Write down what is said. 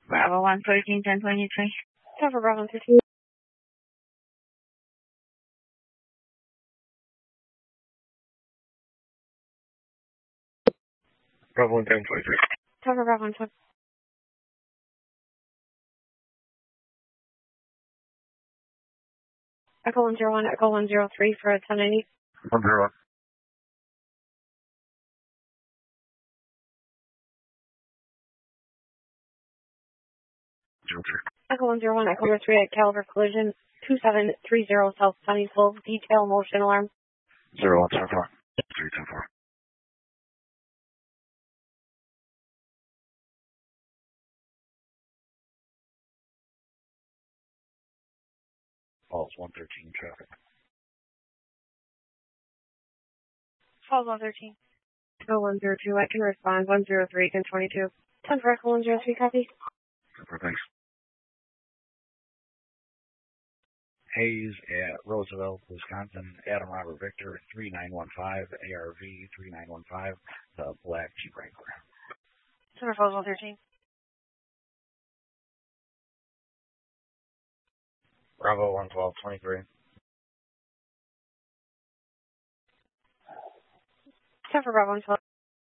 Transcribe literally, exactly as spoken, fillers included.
Bravo one thirteen ten twenty three. Cover Bravo thirteen. Bravo one ten twenty three. Cover Bravo one twenty. Echo one zero one, Echo one zero three for a ten ninety. One zero one. Zero three. Echo one zero one, Echo one zero three at Caliber Collision two seven three zero South Sunnysville. Detail motion alarm. Zero one seven four. Three ten four. Falls one thirteen traffic. Falls one thirteen. Echo one zero two, I can respond. one zero three ten twenty-two. ten for Echo one zero three, copy. Super, thanks. Hayes at Roosevelt, Wisconsin. Adam Robert Victor three nine one five. A R V three nine one five. The black Jeep Wrangler. ten for Falls one thirteen. Bravo one twelve twenty-three. ten for Bravo one twelve.